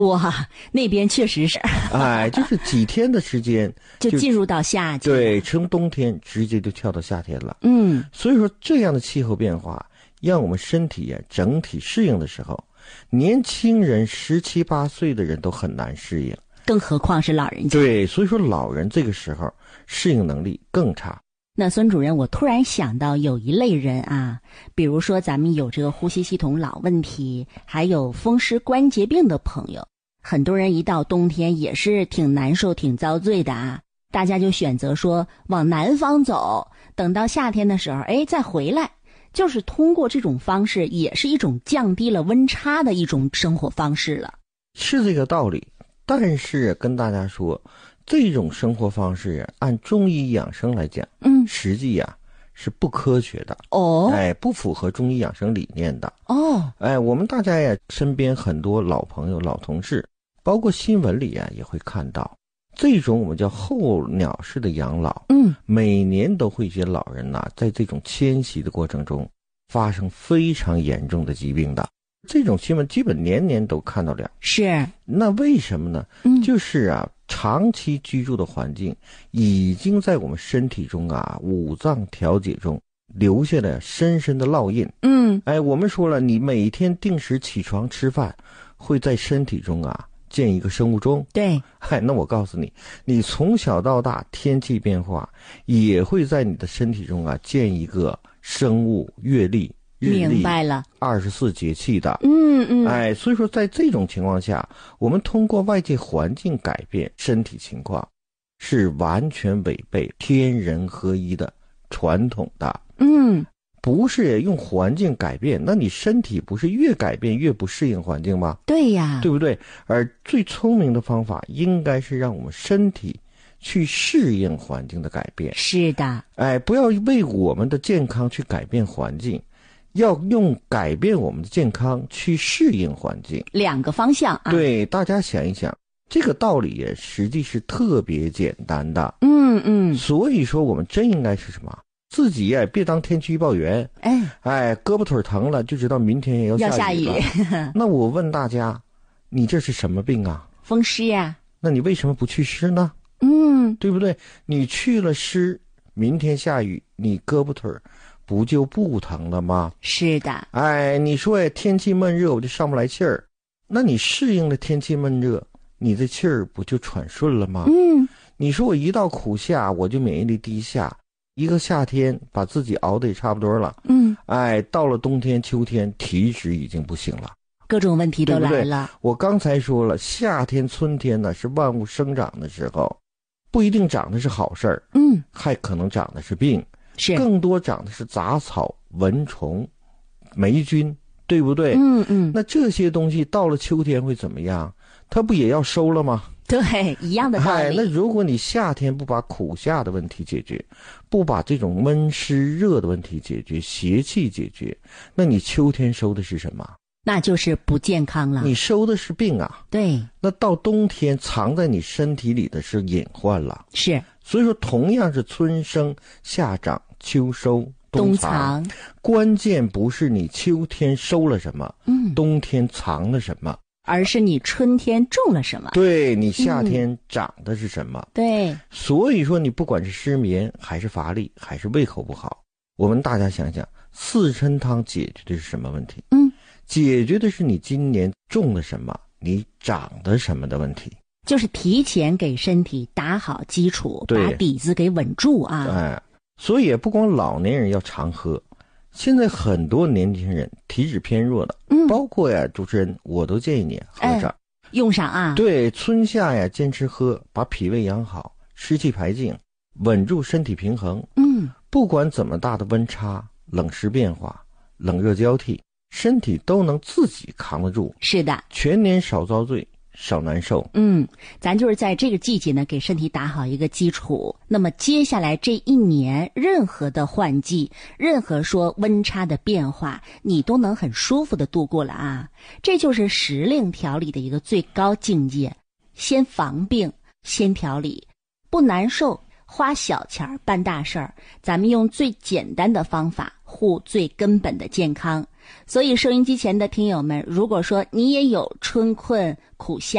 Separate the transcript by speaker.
Speaker 1: 哇，那边确实是
Speaker 2: 就是几天的时间
Speaker 1: 就进入到夏天，
Speaker 2: 对，从冬天直接就跳到夏天了。所以说这样的气候变化让我们身体整体适应的时候，年轻人17、18岁的人都很难适应，
Speaker 1: 更何况是老人家。
Speaker 2: 对，所以说老人这个时候适应能力更差。
Speaker 1: 那孙主任，我突然想到有一类人啊，比如说咱们有这个呼吸系统老问题，还有风湿关节病的朋友，很多人一到冬天也是挺难受挺遭罪的啊，大家就选择说往南方走，等到夏天的时候再回来，就是通过这种方式也是一种降低了温差的一种生活方式了。
Speaker 2: 是这个道理，但是跟大家说，这种生活方式按中医养生来讲，实际是不科学的不符合中医养生理念的我们大家身边很多老朋友老同事，包括新闻里也会看到这种我们叫候鸟式的养老，每年都会有些老人在这种迁徙的过程中发生非常严重的疾病的，这种新闻基本年年都看到了。
Speaker 1: 是，
Speaker 2: 那为什么呢？就是长期居住的环境已经在我们身体中五脏调节中留下了深深的烙印。我们说了，你每天定时起床吃饭，会在身体中建一个生物钟。
Speaker 1: 对，
Speaker 2: 那我告诉你，你从小到大天气变化也会在你的身体中建一个生物月历。
Speaker 1: 明白了
Speaker 2: ，24节气的。所以说在这种情况下，我们通过外界环境改变身体情况，是完全违背天人合一的传统的。不是用环境改变，那你身体不是越改变越不适应环境吗？
Speaker 1: 对呀，
Speaker 2: 对不对？而最聪明的方法应该是让我们身体去适应环境的改变。
Speaker 1: 是的，
Speaker 2: 不要为我们的健康去改变环境，要用改变我们的健康去适应环境，
Speaker 1: 两个方向
Speaker 2: 对，大家想一想，这个道理也实际是特别简单的。所以说我们真应该是什么？自己别当天气预报员，胳膊腿疼了就知道明天也要下雨了。那我问大家，你这是什么病啊？
Speaker 1: 风湿呀。
Speaker 2: 那你为什么不去湿呢？对不对？你去了湿，明天下雨，你胳膊腿不就不疼了吗？
Speaker 1: 是的。
Speaker 2: 你说天气闷热我就上不来气儿，那你适应了天气闷热，你的气儿不就喘顺了吗？你说我一到苦夏我就免疫力低下，一个夏天把自己熬得也差不多了，到了冬天秋天体脂已经不行了，
Speaker 1: 各种问题都来了，
Speaker 2: 对不对？我刚才说了，夏天春天呢是万物生长的时候，不一定长的是好事儿，还可能长的是病，
Speaker 1: 是
Speaker 2: 更多长的是杂草蚊虫霉菌，对不对？那这些东西到了秋天会怎么样？它不也要收了吗？
Speaker 1: 对，一样的道理。
Speaker 2: 那如果你夏天不把苦夏的问题解决，不把这种闷湿热的问题解决，邪气解决，那你秋天收的是什么？
Speaker 1: 那就是不健康了。
Speaker 2: 你收的是病啊。
Speaker 1: 对。
Speaker 2: 那到冬天藏在你身体里的是隐患了。
Speaker 1: 是。
Speaker 2: 所以说同样是春生夏长秋收冬藏，关键不是你秋天收了什么，冬天藏了什么，
Speaker 1: 而是你春天种了什么，
Speaker 2: 对，你夏天长的是什么。
Speaker 1: 对，
Speaker 2: 所以说你不管是失眠还是乏力还是胃口不好，我们大家想想，四神汤解决的是什么问题？解决的是你今年种了什么，你长的什么的问题，
Speaker 1: 就是提前给身体打好基础，把底子给稳住啊。
Speaker 2: 所以也不光老年人要常喝，现在很多年轻人体质偏弱的，包括主持人我都建议你喝上，
Speaker 1: 用上啊。
Speaker 2: 对，春夏坚持喝，把脾胃养好，湿气排净，稳住身体平衡。不管怎么大的温差、冷湿变化、冷热交替，身体都能自己扛得住。
Speaker 1: 是的，
Speaker 2: 全年少遭罪，少难受。
Speaker 1: 咱就是在这个季节呢，给身体打好一个基础。那么接下来这一年，任何的换季，任何说温差的变化，你都能很舒服的度过了啊。这就是时令调理的一个最高境界，先防病，先调理，不难受，花小钱办大事儿。咱们用最简单的方法护最根本的健康。 所以收音机前的听友们，如果说你也有春困苦夏